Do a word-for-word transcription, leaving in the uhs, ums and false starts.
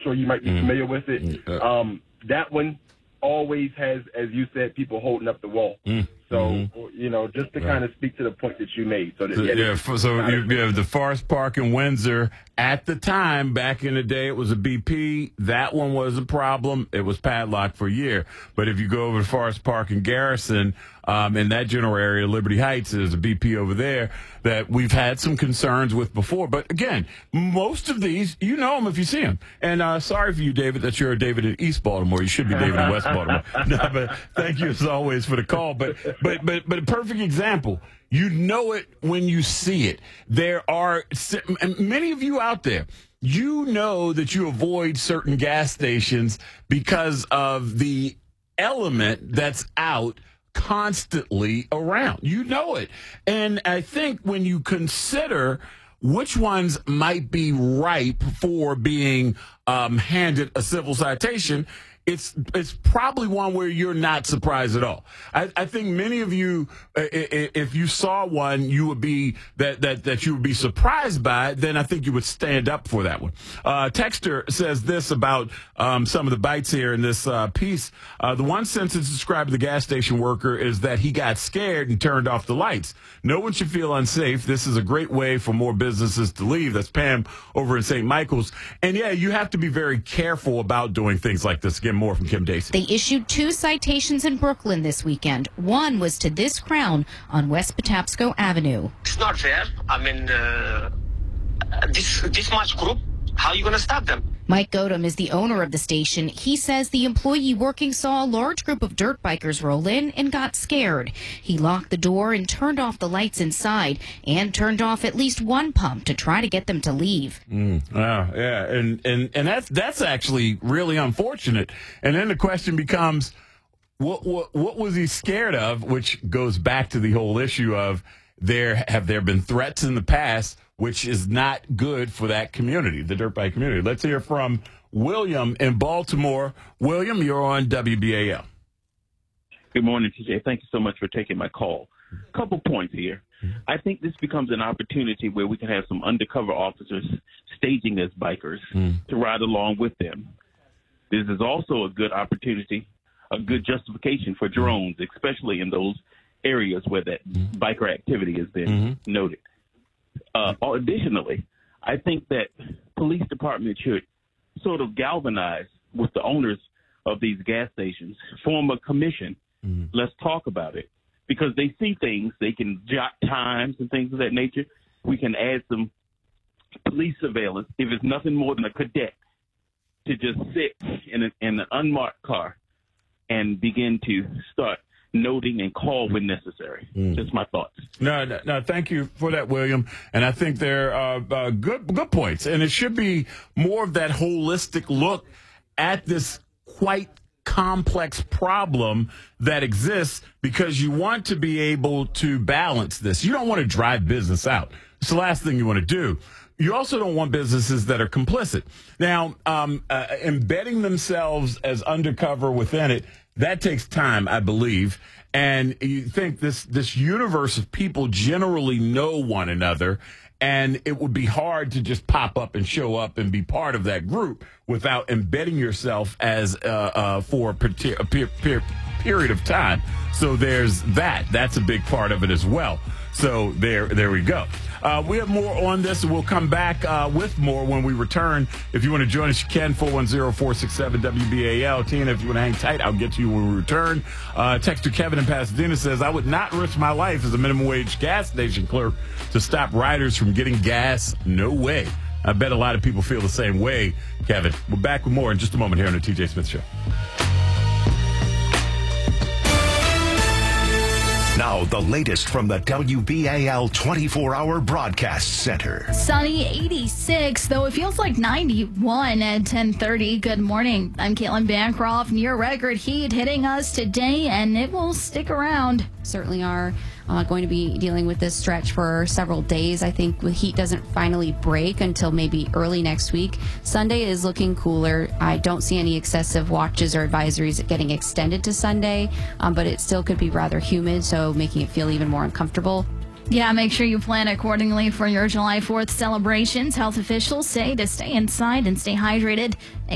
sure you might be mm. familiar with it. Uh, Um, that one always has, as you said, people holding up the wall. Mm. So, Mm-hmm. you know, just to Right. kind of speak to the point that you made. So, that, So, yeah, yeah, this- for, so you, you have the Forest Park in Windsor. At the time, back in the day, it was a B P. That one was a problem. It was padlocked for a year. But if you go over to Forest Park in Garrison, um, in that general area, Liberty Heights, there's a B P over there that we've had some concerns with before. But again, most of these, you know them if you see them. And uh, sorry for you, David, that you're a David in East Baltimore. You should be David in West Baltimore. No, but thank you as always for the call. But but but but a perfect example. You know it when you see it. There are many of you out there. You know that you avoid certain gas stations because of the element that's out constantly around. You know it. And I think when you consider which ones might be ripe for being um, handed a civil citation, It's it's probably one where you're not surprised at all. I, I think many of you, if you saw one, you would be that that that you would be surprised by it. Then I think you would stand up for that one. Uh, Texter says this about um, some of the bites here in this uh, piece. Uh, the one sentence describing the gas station worker is that he got scared and turned off the lights. No one should feel unsafe. This is a great way for more businesses to leave. That's Pam over in Saint Michael's. And yeah, you have to be very careful about doing things like this. Again, more from Kim Dacey. They issued two citations in Brooklyn this weekend. One was to this crown on West Patapsco Avenue. It's not fair. I mean, uh, this this much group, how are you going to stop them? Mike Godum is the owner of the station. He says the employee working saw a large group of dirt bikers roll in and got scared. He locked the door and turned off the lights inside and turned off at least one pump to try to get them to leave. Mm, wow, yeah, and, and, and that's, that's actually really unfortunate. And then the question becomes, what, what, what was he scared of, which goes back to the whole issue of there have there been threats in the past, which is not good for that community, the dirt bike community. Let's hear from William in Baltimore. William, you're on W B A L. Good morning, T J. Thank you so much for taking my call. A couple points here. I think this becomes an opportunity where we can have some undercover officers staging as bikers mm. to ride along with them. This is also a good opportunity, a good justification for drones, especially in those areas where that mm. biker activity has been mm-hmm. noted. Uh, additionally, I think that police department should sort of galvanize with the owners of these gas stations, form a commission. Mm-hmm. Let's talk about it, because they see things. They can jot times and things of that nature. We can add some police surveillance if it's nothing more than a cadet to just sit in, a, in an unmarked car and begin to start noting and call when necessary. Mm. Just my thoughts. No, no, no, thank you for that, William. And I think they're uh, uh, good, good points. And it should be more of that holistic look at this quite complex problem that exists, because you want to be able to balance this. You don't want to drive business out. It's the last thing you want to do. You also don't want businesses that are complicit. Now, um, uh, embedding themselves as undercover within it, that takes time, I believe. And you think this this universe of people generally know one another, and it would be hard to just pop up and show up and be part of that group without embedding yourself as uh, uh, for a, per- a per- per- period of time. So there's that. That's a big part of it as well. So there, there we go. Uh, we have more on this, and we'll come back uh, with more when we return. If you want to join us, you can, four one zero, four six seven, W B A L. Tina, if you want to hang tight, I'll get to you when we return. Uh, Texter Kevin in Pasadena says, I would not risk my life as a minimum wage gas station clerk to stop riders from getting gas. No way. I bet a lot of people feel the same way, Kevin. We're back with more in just a moment here on the T J Smith Show. Now, the latest from the W B A L twenty-four hour Broadcast Center. Sunny eighty-six, though it feels like ninety-one at ten thirty. Good morning. I'm Caitlin Bancroft. Near record heat hitting us today, and it will stick around. Certainly are uh, going to be dealing with this stretch for several days. I think the heat doesn't finally break until maybe early next week. Sunday is looking cooler. I don't see any excessive watches or advisories getting extended to Sunday, um, but it still could be rather humid, so making it feel even more uncomfortable. Yeah, make sure you plan accordingly for your July fourth celebrations. Health officials say to stay inside and stay hydrated.